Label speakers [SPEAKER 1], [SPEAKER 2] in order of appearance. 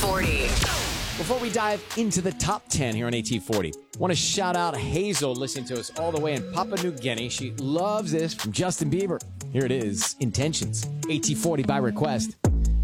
[SPEAKER 1] AT40.
[SPEAKER 2] Before we dive into the top 10 here on AT40, I want to shout out Hazel listening to us all the way in Papua New Guinea. She loves this from Justin Bieber. Here it is, Intentions, AT40 by request.